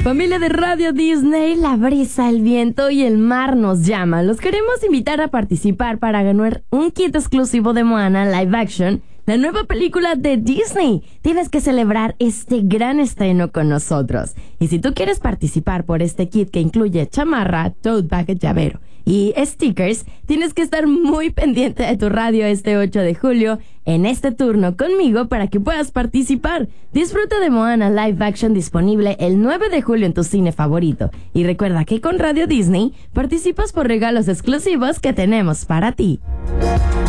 Familia de Radio Disney, la brisa, el viento y el mar nos llaman. Los queremos invitar a participar para ganar un kit exclusivo de Moana Live Action, la nueva película de Disney. Tienes que celebrar este gran estreno con nosotros. Y si tú quieres participar por este kit que incluye chamarra, tote bag, llavero y stickers, tienes que estar muy pendiente de tu radio este 8 de julio en este turno conmigo para que puedas participar. Disfruta de Moana Live Action disponible el 9 de julio en tu cine favorito. Y recuerda que con Radio Disney participas por regalos exclusivos que tenemos para ti.